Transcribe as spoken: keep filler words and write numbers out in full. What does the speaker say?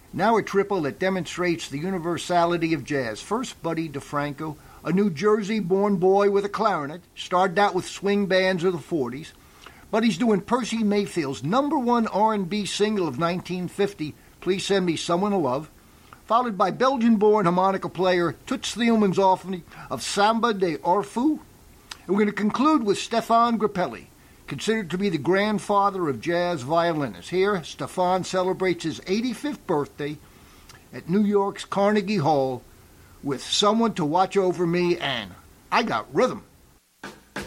Now a triple that demonstrates the universality of jazz. First, Buddy DeFranco, a New Jersey-born boy with a clarinet, started out with swing bands of the forties. Buddy's doing Percy Mayfield's number one R and B single of nineteen fifty, Please Send Me Someone to Love, followed by Belgian-born harmonica player Toots Thielman's offering of Samba de Orfu. And we're going to conclude with Stefan Grappelli, considered to be the grandfather of jazz violinists. Here, Stefan celebrates his eighty-fifth birthday at New York's Carnegie Hall with Someone to Watch Over Me and I Got Rhythm.